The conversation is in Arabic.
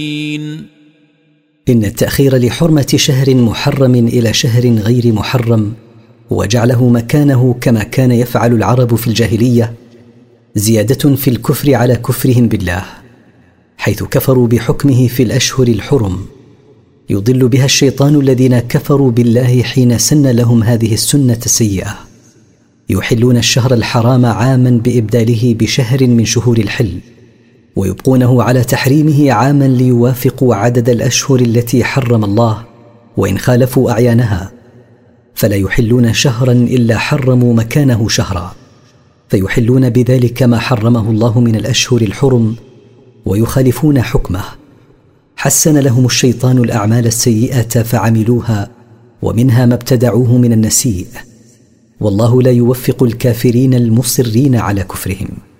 إن التأخير لحرمة شهر محرم إلى شهر غير محرم وجعله مكانه كما كان يفعل العرب في الجاهلية زيادة في الكفر على كفرهم بالله، حيث كفروا بحكمه في الأشهر الحرم، يضل بها الشيطان الذين كفروا بالله حين سن لهم هذه السنة السيئة. يحلون الشهر الحرام عاما بإبداله بشهر من شهور الحل، ويبقونه على تحريمه عاما ليوافقوا عدد الأشهر التي حرم الله وإن خالفوا أعيانها، فلا يحلون شهرا إلا حرموا مكانه شهرا، فيحلون بذلك ما حرمه الله من الأشهر الحرم ويخالفون حكمه. حسن لهم الشيطان الأعمال السيئة فعملوها، ومنها ما ابتدعوه من النسيء، والله لا يوفق الكافرين المصرين على كفرهم.